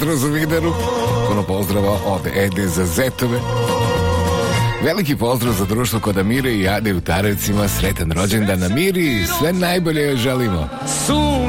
za Videru. Puno pozdrava od Ede za Zetove. Veliki pozdrav za društvo kod Amire i Ade u Tarevcima. Sretan rođendan Amiri, sve najbolje joj želimo.